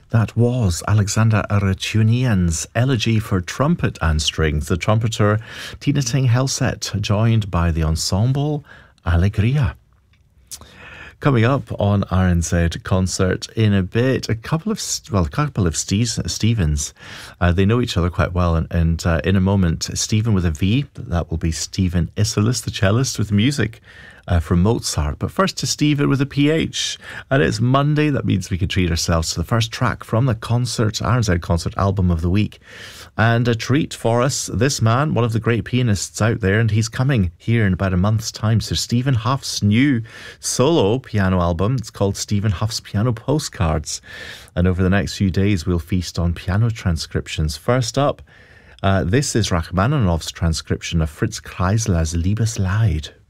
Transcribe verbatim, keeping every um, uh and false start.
That was Alexander Aratunian's Elegy for Trumpet and Strings, the trumpeter Tina Ting Helset, joined by the ensemble Alegria. Coming up on R N Z Concert in a bit, a couple of, well, a couple of Steve, Stevens. Uh, they know each other quite well, and, and uh, in a moment, Stephen with a V, that will be Stephen Isserlis, the cellist, with music uh, from Mozart. But first to Stephen with a P H, and it's Monday. That means we can treat ourselves to the first track from the concert, R N Z Concert Album of the Week. And a treat for us, this man, one of the great pianists out there, and he's coming here in about a month's time. So Stephen Huff's new solo piano album, it's called Stephen Huff's Piano Postcards. And over the next few days, we'll feast on piano transcriptions. First up, uh, this is Rachmaninoff's transcription of Fritz Kreisler's Liebesleid.